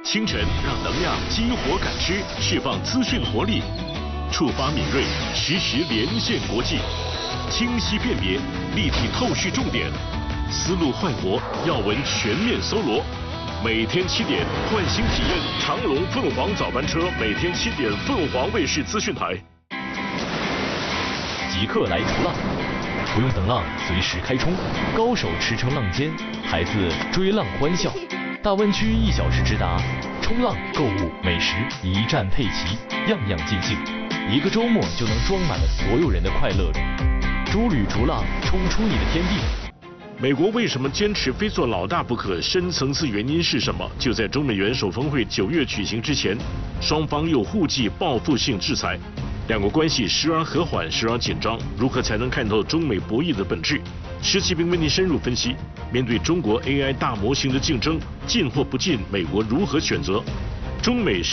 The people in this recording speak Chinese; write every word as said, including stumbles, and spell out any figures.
清晨让能量激活感知，释放资讯活力，触发敏锐，实时连线国际，清晰辨别，立体透视重点，思路焕活，要闻全面搜罗。每天七点，换新体验长龙凤凰早班车，每天七点，凤凰卫视资讯台。 即刻来逐浪，不用等浪，随时开冲。高手驰骋浪尖，孩子追浪欢笑。大湾区一小时直达，冲浪、购物、美食一站配齐，样样尽兴。一个周末就能装满了所有人的快乐。诸旅逐浪，冲出你的天地。 美国为什么坚持非做老大不可？深层次原因是什么？就在中美元首峰会九月举行之前，双方又互记报复性制裁，两国关系时而和缓，时而紧张。如何才能看透中美博弈的本质？施启斌为您深入分析。面对中国 A I 大模型的竞争，进或不进，美国如何选择？中美